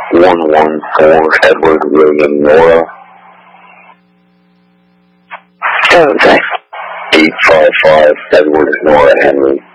114 Edward William Nora. Okay. 855 Edward Nora Henry.